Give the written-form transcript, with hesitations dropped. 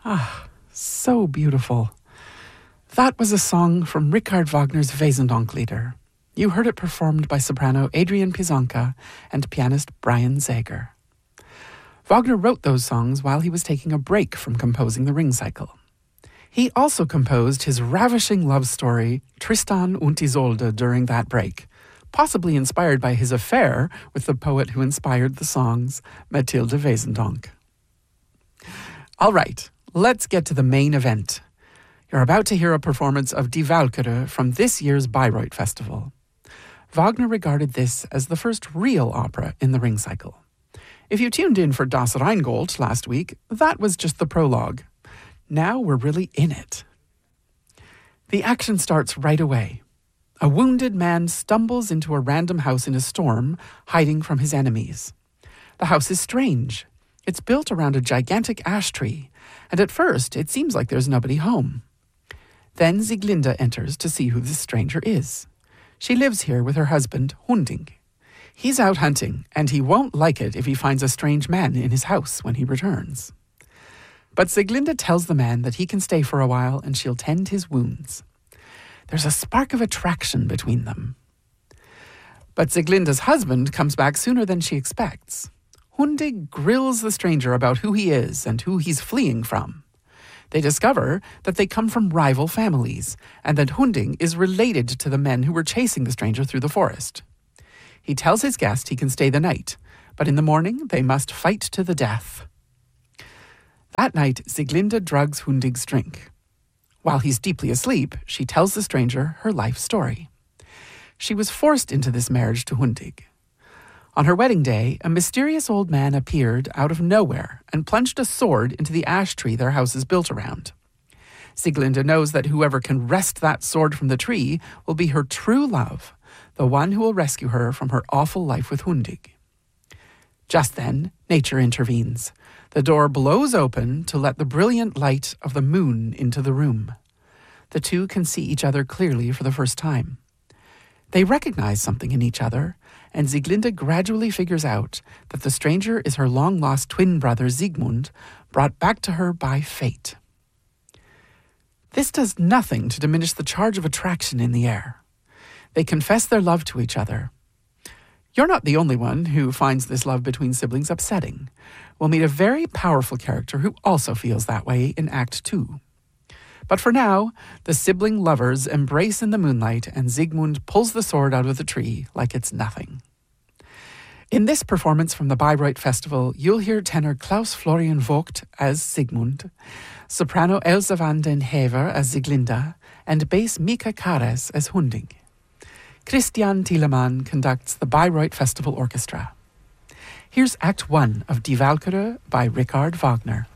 So beautiful. That was a song from Richard Wagner's Wesendonck-Lieder. You heard it performed by soprano Adrian Pizonka and pianist Brian Zager. Wagner wrote those songs while he was taking a break from composing the Ring Cycle. He also composed his ravishing love story, Tristan und Isolde, during that break, possibly inspired by his affair with the poet who inspired the songs, Mathilde Wesendonck. All right, let's get to the main event. You're about to hear a performance of Die Walküre from this year's Bayreuth Festival. Wagner regarded this as the first real opera in the Ring Cycle. If you tuned in for Das Rheingold last week, that was just the prologue. Now we're really in it. The action starts right away. A wounded man stumbles into a random house in a storm, hiding from his enemies. The house is strange. It's built around a gigantic ash tree, and at first it seems like there's nobody home. Then Sieglinde enters to see who this stranger is. She lives here with her husband, Hunding. He's out hunting, and he won't like it if he finds a strange man in his house when he returns. But Sieglinde tells the man that he can stay for a while and she'll tend his wounds. There's a spark of attraction between them. But Sieglinde's husband comes back sooner than she expects. Hunding grills the stranger about who he is and who he's fleeing from. They discover that they come from rival families and that Hunding is related to the men who were chasing the stranger through the forest. He tells his guest he can stay the night, but in the morning they must fight to the death. That night, Sieglinde drugs Hunding's drink. While he's deeply asleep, she tells the stranger her life story. She was forced into this marriage to Hunding. On her wedding day, a mysterious old man appeared out of nowhere and plunged a sword into the ash tree their house is built around. Sieglinde knows that whoever can wrest that sword from the tree will be her true love, the one who will rescue her from her awful life with Hunding. Just then, nature intervenes. The door blows open to let the brilliant light of the moon into the room. The two can see each other clearly for the first time. They recognize something in each other, and Sieglinde gradually figures out that the stranger is her long-lost twin brother Siegmund, brought back to her by fate. This does nothing to diminish the charge of attraction in the air. They confess their love to each other. You're not the only one who finds this love between siblings upsetting. We'll meet a very powerful character who also feels that way in Act 2. But for now, the sibling lovers embrace in the moonlight and Siegmund pulls the sword out of the tree like it's nothing. In this performance from the Bayreuth Festival, you'll hear tenor Klaus Florian Vogt as Siegmund, soprano Elsa van den Hever as Sieglinde, and bass Mika Kares as Hunding. Christian Thielemann conducts the Bayreuth Festival Orchestra. Here's Act 1 of Die Walküre by Richard Wagner.